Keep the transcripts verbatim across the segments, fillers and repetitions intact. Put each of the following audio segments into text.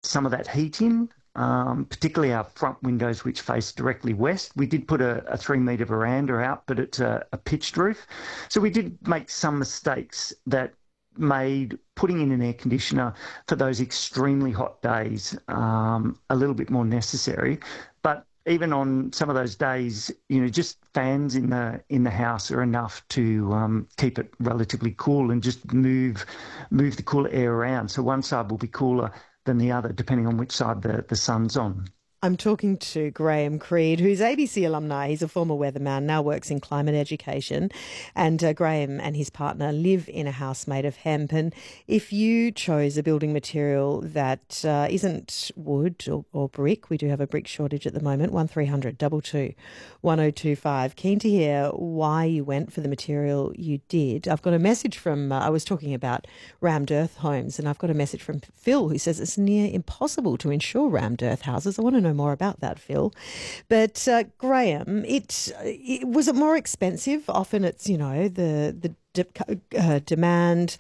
some of that heat in, um, particularly our front windows, which face directly west. We did put a, a three-metre veranda out, but it's a, a pitched roof. So we did make some mistakes that made putting in an air conditioner for those extremely hot days um, a little bit more necessary. But even on some of those days, you know, just fans in the in the house are enough to um, keep it relatively cool and just move move the cooler air around. So one side will be cooler than the other, depending on which side the, the sun's on. I'm talking to Graham Creed, who's A B C alumni. He's a former weatherman, now works in climate education. And uh, Graham and his partner live in a house made of hemp. And if you chose a building material that uh, isn't wood or, or brick, we do have a brick shortage at the moment, one three hundred two two one oh two five. Keen to hear why you went for the material you did. I've got a message from, uh, I was talking about rammed earth homes, and I've got a message from Phil who says it's near impossible to insure rammed earth houses. I want to know more about that, Phil. But uh, Graham, it, it was it more expensive? Often it's, you know, the the de- uh, demand,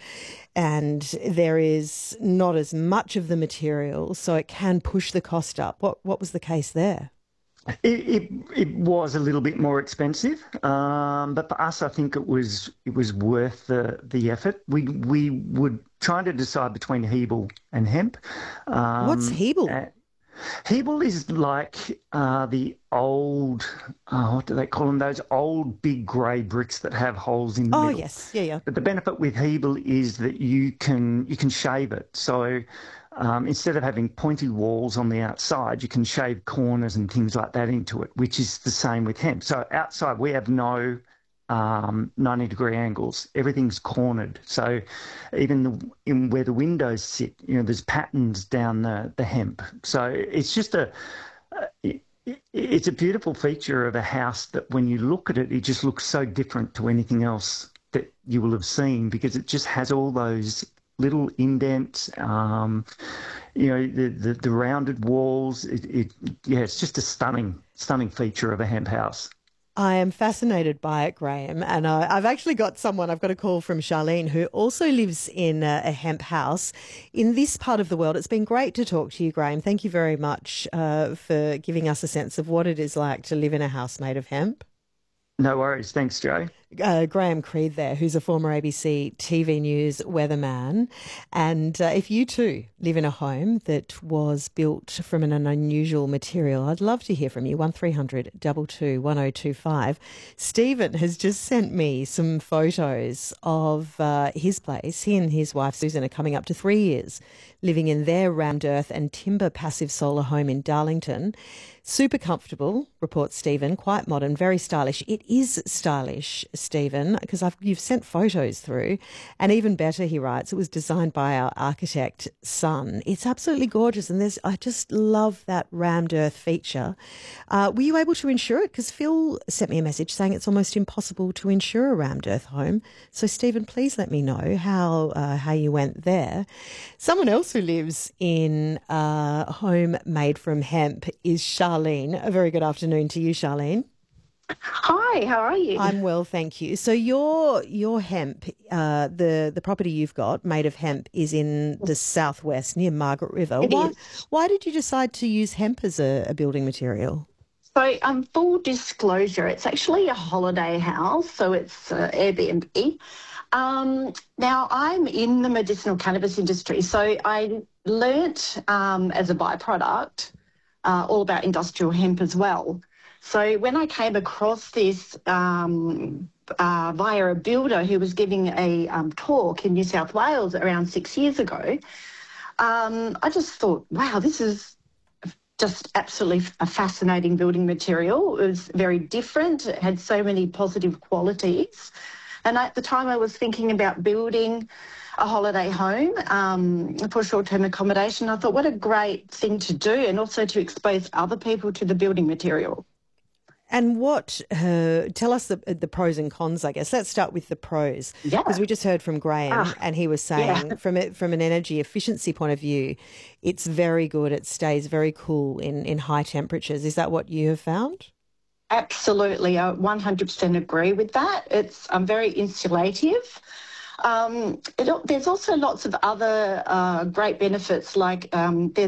and there is not as much of the material, so it can push the cost up. What what was the case there? It, it it was a little bit more expensive, um, but for us, I think it was it was worth the the effort. We we would try to decide between Hebel and hemp. Um, What's Hebel? Uh, Hebel is like uh, the old, uh, what do they call them? Those old big grey bricks that have holes in the Oh, middle. yes. Yeah, yeah. But the benefit with Hebel is that you can you can shave it. So um, instead of having pointy walls on the outside, you can shave corners and things like that into it, which is the same with hemp. So outside we have no um, ninety degree angles. Everything's cornered. So even the, in where the windows sit, you know, there's patterns down the, the hemp. So it's just a, it, it's a beautiful feature of a house that when you look at it, it just looks so different to anything else that you will have seen, because it just has all those little indents, um, you know, the, the, the rounded walls. It, it, yeah, it's just a stunning, stunning feature of a hemp house. I am fascinated by it, Graham, and uh, I've actually got someone, I've got a call from Charlene, who also lives in a, a hemp house in this part of the world. It's been great to talk to you, Graham. Thank you very much uh, for giving us a sense of what it is like to live in a house made of hemp. No worries. Thanks, Joe. Uh, Graham Creed there, who's a former A B C T V News weatherman. And uh, if you too live in a home that was built from an unusual material, I'd love to hear from you. one three hundred two two one oh two five. Stephen has just sent me some photos of uh, his place. He and his wife Susan are coming up to three years living in their rammed earth and timber passive solar home in Darlington. Super comfortable, reports Stephen, quite modern, very stylish. It is stylish, Stephen, because I've, you've sent photos through. And even better, he writes, it was designed by our architect son. It's absolutely gorgeous. And there's, I just love that rammed earth feature. Uh, were you able to insure it? Because Phil sent me a message saying it's almost impossible to insure a rammed earth home. So, Stephen, please let me know how, uh, how you went there. Someone else who lives in a home made from hemp is Charlotte. A very good afternoon to you, Charlene. Hi, how are you? I'm well, thank you. So your your hemp, uh, the the property you've got made of hemp is in the southwest near Margaret River. It why is. why did you decide to use hemp as a, a building material? So, um, full disclosure, it's actually a holiday house, so it's uh, Airbnb. Um, now, I'm in the medicinal cannabis industry, so I learnt um, as a byproduct Uh, all about industrial hemp as well. So when I came across this um, uh, via a builder who was giving a um, talk in New South Wales around six years ago, um, I just thought, wow, this is just absolutely a fascinating building material. It was very different. It had so many positive qualities. And at the time I was thinking about building a holiday home um, for short-term accommodation. I thought, what a great thing to do, and also to expose other people to the building material. And what, uh, tell us the the pros and cons, I guess. Let's start with the pros. Yeah. Because we just heard from Graham Ah, and he was saying yeah. from it, from an energy efficiency point of view, it's very good. It stays very cool in, in high temperatures. Is that what you have found? Absolutely. I one hundred percent agree with that. It's um, very insulative. Um, it, there's also lots of other uh, great benefits, like um, there's